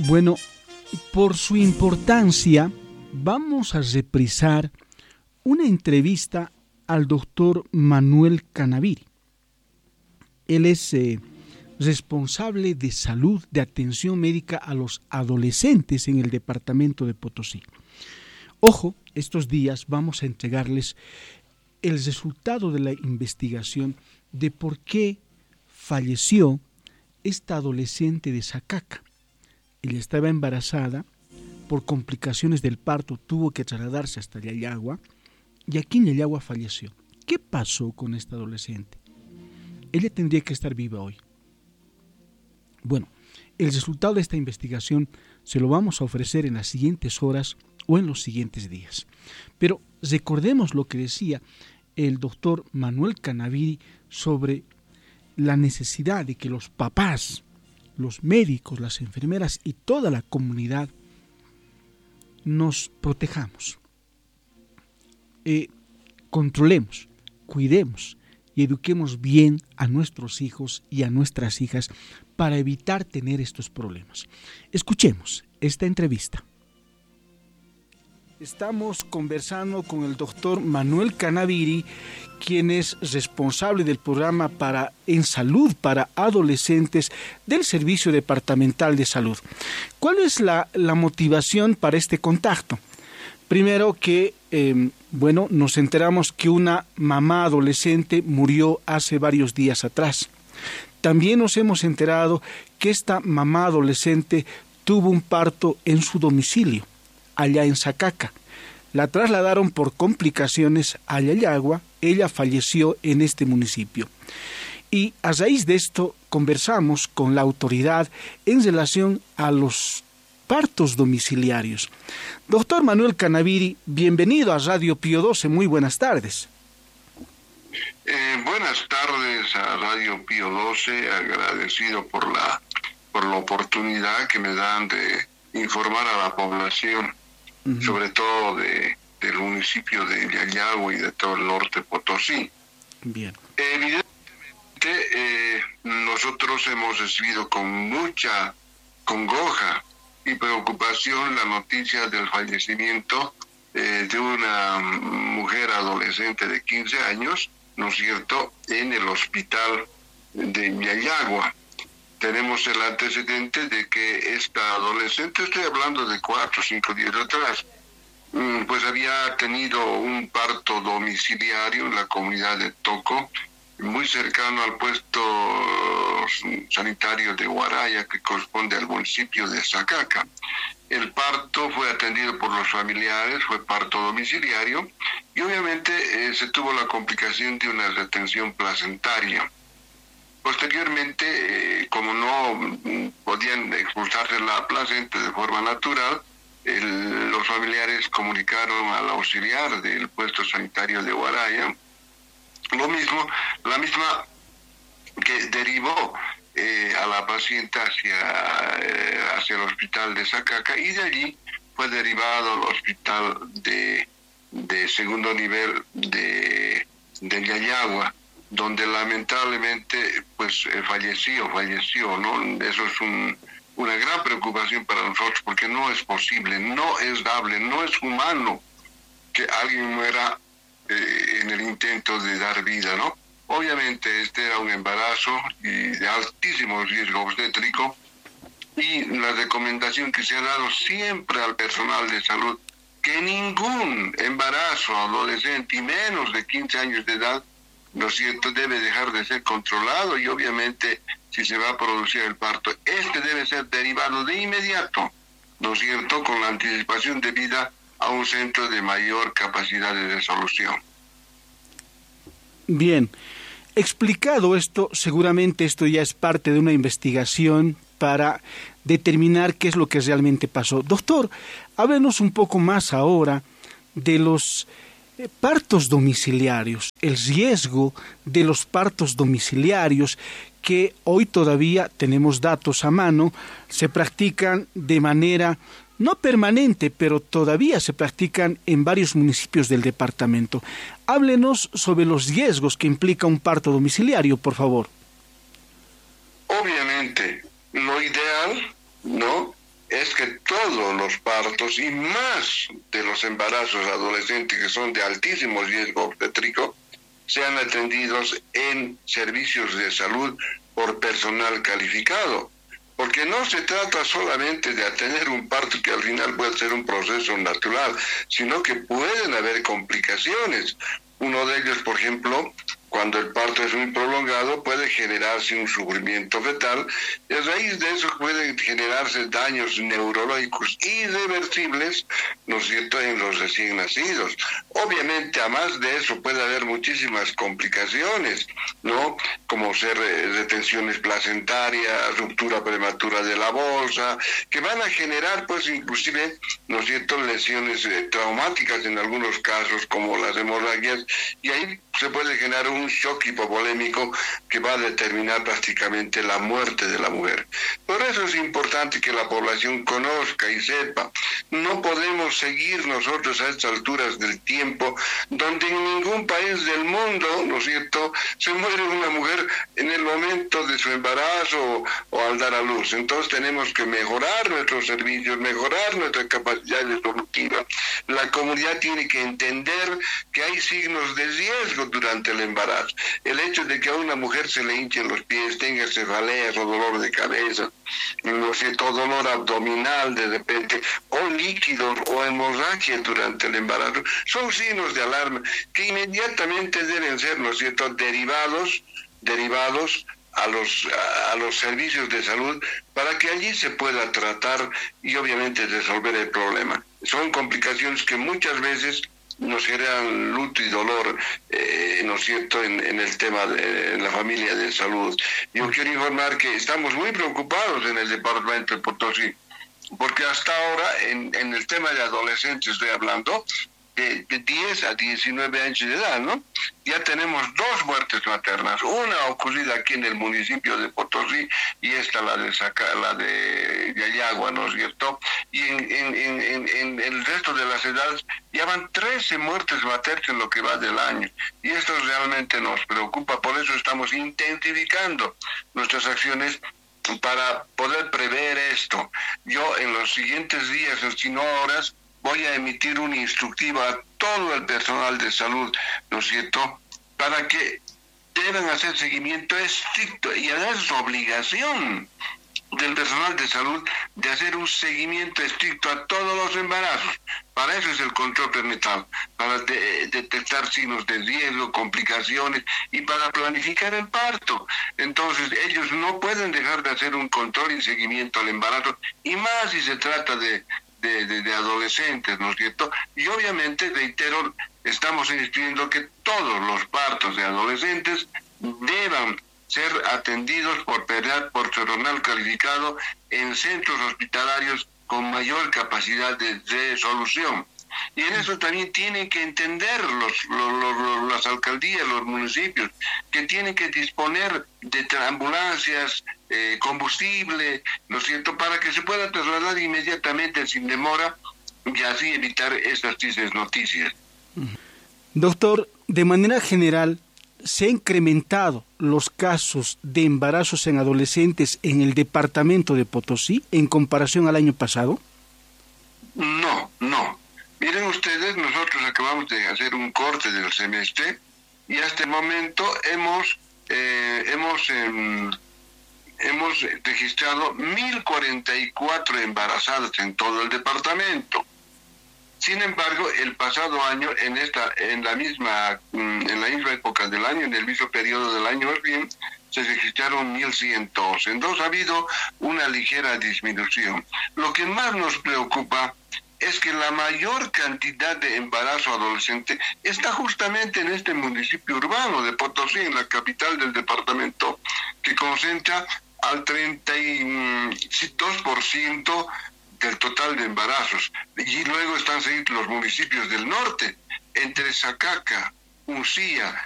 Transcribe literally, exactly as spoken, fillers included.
Bueno, por su importancia, vamos a reprisar una entrevista al doctor Manuel Cannaviri. Él es eh, responsable de salud, de atención médica a los adolescentes en el departamento de Potosí. Ojo, estos días vamos a entregarles el resultado de la investigación de por qué falleció esta adolescente de Sacaca. Ella estaba embarazada, por complicaciones del parto tuvo que trasladarse hasta Yayagua y aquí en Yayagua falleció. ¿Qué pasó con esta adolescente? Ella tendría que estar viva hoy. Bueno, el resultado de esta investigación se lo vamos a ofrecer en las siguientes horas o en los siguientes días. Pero recordemos lo que decía el doctor Manuel Cannaviri sobre la necesidad de que los papás, los médicos, las enfermeras y toda la comunidad nos protejamos, eh, controlemos, cuidemos y eduquemos bien a nuestros hijos y a nuestras hijas para evitar tener estos problemas. Escuchemos esta entrevista. Estamos conversando con el doctor Manuel Cannaviri, quien es responsable del programa para en salud para adolescentes del Servicio Departamental de Salud. ¿Cuál es la, la motivación para este contacto? Primero que, eh, bueno, nos enteramos que una mamá adolescente murió hace varios días atrás. También nos hemos enterado que esta mamá adolescente tuvo un parto en su domicilio, allá en Sacaca. La trasladaron por complicaciones a Yayagua, ella falleció en este municipio. Y a raíz de esto conversamos con la autoridad en relación a los partos domiciliarios. Doctor Manuel Cannaviri, bienvenido a Radio Pío doce, muy buenas tardes. Eh, buenas tardes a Radio Pío doce, agradecido por la, por la oportunidad que me dan de informar a la población, uh-huh. sobre todo de, del municipio de Yayagua y de todo el norte Potosí. Bien. Evidentemente, eh, nosotros hemos recibido con mucha congoja y preocupación la noticia del fallecimiento eh, de una mujer adolescente de quince años, ¿no es cierto?, en el hospital de Yayagua. Tenemos el antecedente de que esta adolescente, estoy hablando de cuatro o cinco días atrás, pues había tenido un parto domiciliario en la comunidad de Toco, muy cercano al puesto sanitario de Huaraya, que corresponde al municipio de Sacaca. El parto fue atendido por los familiares, fue parto domiciliario, y obviamente eh, se tuvo la complicación de una retención placentaria. Posteriormente, eh, como no podían expulsarse la placenta de forma natural, el, los familiares comunicaron al auxiliar del puesto sanitario de Huaraya, lo mismo, la misma que derivó eh, a la paciente hacia, eh, hacia el hospital de Sacaca, y de allí fue derivado al hospital de, de segundo nivel de, de Yayagua, donde lamentablemente pues eh, falleció, falleció, ¿no? Eso es un, una gran preocupación para nosotros, porque no es posible, no es dable, no es humano que alguien muera eh, en el intento de dar vida, ¿no? Obviamente este era un embarazo y de altísimo riesgo obstétrico, y la recomendación que se ha dado siempre al personal de salud, que ningún embarazo adolescente y menos de quince años de edad, ¿no es cierto?, debe dejar de ser controlado, y obviamente si se va a producir el parto, este debe ser derivado de inmediato, ¿no es cierto?, con la anticipación debida a un centro de mayor capacidad de resolución. Bien, explicado esto, seguramente esto ya es parte de una investigación para determinar qué es lo que realmente pasó. Doctor, háblenos un poco más ahora de los partos domiciliarios, el riesgo de los partos domiciliarios que hoy todavía tenemos datos a mano, se practican de manera no permanente, pero todavía se practican en varios municipios del departamento. Háblenos sobre los riesgos que implica un parto domiciliario, por favor. Obviamente, lo ideal, ¿no?, es que todos los partos, y más de los embarazos adolescentes que son de altísimo riesgo obstétrico, sean atendidos en servicios de salud por personal calificado. Porque no se trata solamente de atender un parto que al final puede ser un proceso natural, sino que pueden haber complicaciones. Uno de ellos, por ejemplo, cuando el parto es muy prolongado, puede generarse un sufrimiento fetal, y a raíz de eso pueden generarse daños neurológicos irreversibles, ¿no es cierto?, en los recién nacidos. Obviamente, además de eso, puede haber muchísimas complicaciones, ¿no?, como ser eh, retenciones placentarias, ruptura prematura de la bolsa, que van a generar, pues, inclusive, ¿no es cierto?, lesiones eh, traumáticas en algunos casos, como las hemorragias, y ahí se puede generar un shock hipovolémico que va a determinar prácticamente la muerte de la mujer. Por eso es importante que la población conozca y sepa. No podemos seguir nosotros a estas alturas del tiempo, donde en ningún país del mundo, ¿no es cierto?, se muere una mujer en el momento de su embarazo o, o al dar a luz. Entonces tenemos que mejorar nuestros servicios, mejorar nuestra capacidad resolutiva. La comunidad tiene que entender que hay signos de riesgo durante el embarazo. El hecho de que a una mujer se le hinchen los pies, tenga cefaleas o dolor de cabeza, no sé, dolor abdominal de repente, o líquidos o hemorragia durante el embarazo, son signos de alarma que inmediatamente deben ser, ¿no es cierto?, derivados, derivados a los, a los servicios de salud para que allí se pueda tratar y obviamente resolver el problema. Son complicaciones que muchas veces nos generan luto y dolor, eh, ¿no es cierto?, en, en el tema de en la familia de salud. Yo quiero informar que estamos muy preocupados en el departamento de Potosí, porque hasta ahora, en, en el tema de adolescentes estoy hablando, de, de diez a diecinueve años de edad, ¿no? Ya tenemos dos muertes maternas, una ocurrida aquí en el municipio de Potosí y esta la de Saca, la de Yayagua, ¿no es cierto? Y en, en, en, en, en el resto de las edades ya van trece muertes maternas en lo que va del año, y esto realmente nos preocupa. Por eso estamos intensificando nuestras acciones para poder prever esto. Yo en los siguientes días, si no horas, voy a emitir una instructiva a todo el personal de salud, ¿no es cierto?, para que deben hacer seguimiento estricto, y además es obligación del personal de salud de hacer un seguimiento estricto a todos los embarazos. Para eso es el control prenatal, para de, detectar signos de riesgo, complicaciones y para planificar el parto. Entonces ellos no pueden dejar de hacer un control y seguimiento al embarazo, y más si se trata de De, de, de adolescentes, ¿no es cierto? Y obviamente, reitero, estamos insistiendo que todos los partos de adolescentes deban ser atendidos por, por personal calificado en centros hospitalarios con mayor capacidad de resolución. Y en eso también tienen que entender los, los, los, las alcaldías, los municipios, que tienen que disponer de ambulancias, eh, combustible, ¿no es cierto?, para que se pueda trasladar inmediatamente sin demora y así evitar estas tristes noticias. Doctor, de manera general, ¿se han incrementado los casos de embarazos en adolescentes en el departamento de Potosí en comparación al año pasado? No, no. Miren ustedes, nosotros acabamos de hacer un corte del semestre y hasta el momento hemos eh, hemos eh, hemos registrado mil cuarenta y cuatro embarazadas en todo el departamento. Sin embargo, el pasado año, en esta en la misma en la misma época del año, en el mismo periodo del año, más bien, se registraron mil ciento doce. Entonces ha habido una ligera disminución. Lo que más nos preocupa es que la mayor cantidad de embarazo adolescente está justamente en este municipio urbano de Potosí, en la capital del departamento, que concentra al treinta y dos por ciento del total de embarazos. Y luego están seguidos los municipios del norte, entre Zacaca, Uncía,